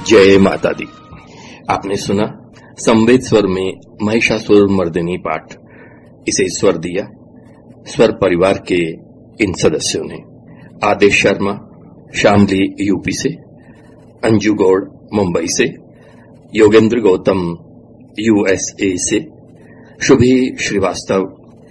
जय माता दी। आपने सुना संवेद स्वर में महिषासुर मर्दिनी पाठ। इसे स्वर दिया स्वर परिवार के इन सदस्यों ने। आदेश शर्मा शामली यूपी से, अंजू गौड़ मुंबई से, योगेंद्र गौतम यूएसए से, शुभी श्रीवास्तव